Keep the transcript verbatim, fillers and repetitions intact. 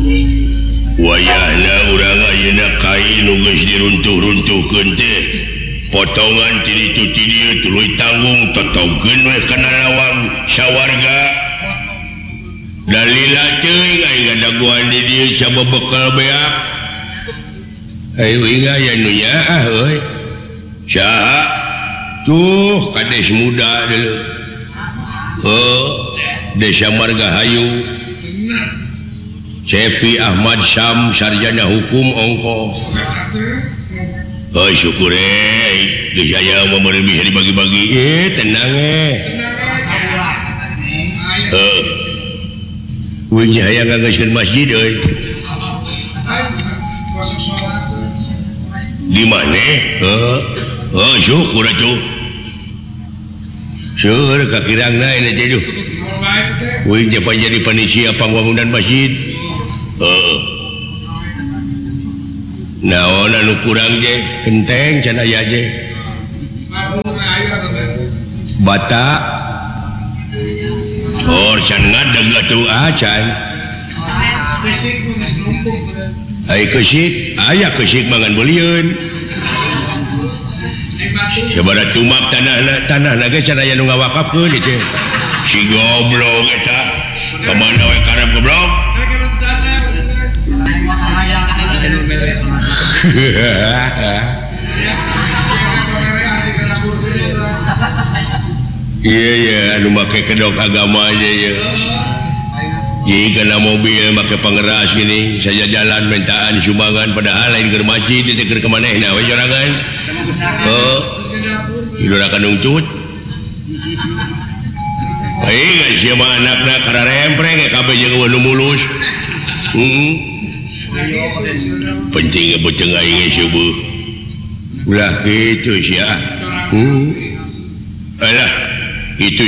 wayahna urang ayeuna kain nu geus diruntuh-runtuhkeun teh potongan ti ditu ti dieu tuluy tanggung totogkeun we kana lawang sawarga dalila teuing aing ngadaguan di dieu sababekal beak ayo inga ya nu nya ah euy saha tuh kades muda deuleu oh Desa Margahayu Cepi Ahmad Syam sarjana hukum ongko oh syukur eh geus aya mah bisa dibagi-bagi eh tenang eh eh uing aya nganggeuskeun masjid euy di mana eh oh syukur atuh syukur kakirangna ini teh duh uing japan jadi panitia pangwangunan masjid heeh naon anu kurang je genteng can aya je bata or can ngadeg atuh ah can ai keusik aya keusik mangan beulieun sabada tumak tanah tanah ge can aya nu ngawakafkeun ieu si goblok eta kemana we karep goblok iya iya anu make kedok agama aja ya jika na mobil make pangeras gini saja jalan mentaan sumbangan padahal lain ke masjid itu ke kemanehna we sorangan oh hidur akan nungcut aing sia mah anakna kararempreng ya kabeh jeung nu mulus heeh penting beuteung aing subuh ulah kitu sia heeh alah itu